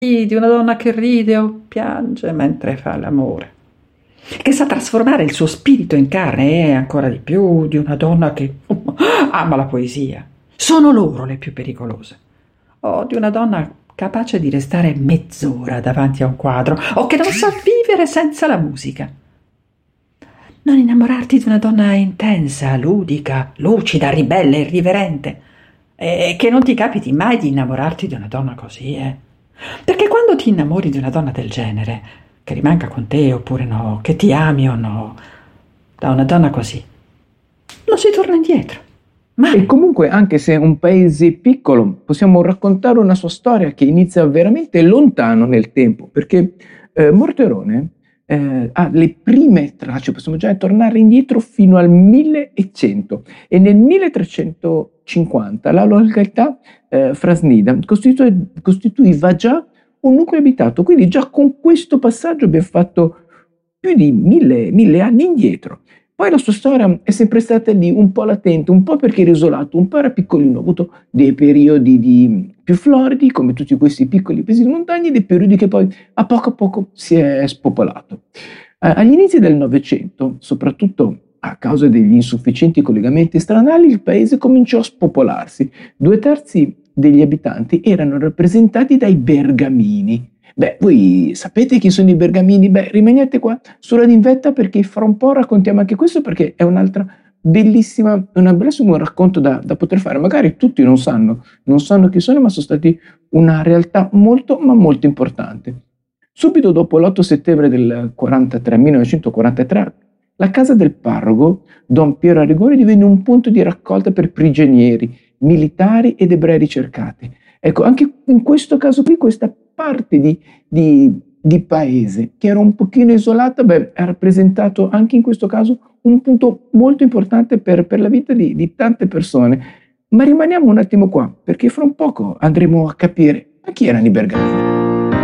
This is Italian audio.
Di una donna che ride o piange mentre fa l'amore, che sa trasformare il suo spirito in carne e ancora di più di una donna che ama la poesia. Sono loro le più pericolose. O di una donna capace di restare mezz'ora davanti a un quadro o che non sa vivere senza la musica. Non innamorarti di una donna intensa, ludica, lucida, ribelle, irriverente. E che non ti capiti mai di innamorarti di una donna così, Perché quando ti innamori di una donna del genere, che rimanga con te oppure no, che ti ami o no, da una donna così, non si torna indietro. E Mai. comunque, anche se è un paese piccolo, possiamo raccontare una sua storia che inizia veramente lontano nel tempo, perché Morterone ha le prime tracce, possiamo già tornare indietro fino al 1100, e nel 1350 la località Frasnida costituiva già un nucleo abitato, quindi già con questo passaggio abbiamo fatto più di mille anni indietro. Poi la sua storia è sempre stata lì, un po' latente, un po' perché era isolato, un po' era piccolino, ha avuto dei periodi più floridi, come tutti questi piccoli paesi di montagna, e dei periodi che poi a poco si è spopolato. Agli inizi del Novecento, soprattutto a causa degli insufficienti collegamenti stradali, il paese cominciò a spopolarsi. 2/3 degli abitanti erano rappresentati dai bergamini. Beh, voi sapete chi sono i bergamini? Beh, rimanete qua su Radio Invetta, perché fra un po' raccontiamo anche questo, perché è un bellissimo racconto da poter fare. Magari tutti non sanno chi sono, ma sono stati una realtà molto, ma molto importante. Subito dopo l'8 settembre del 1943, la casa del parroco, Don Piero Arrigoni, divenne un punto di raccolta per prigionieri, militari ed ebrei ricercati. Ecco, anche in questo caso qui, questa parte di paese che era un pochino isolata, ha rappresentato anche in questo caso un punto molto importante per la vita di tante persone. Ma rimaniamo un attimo qua, perché fra un poco andremo a capire chi erano i bergamini.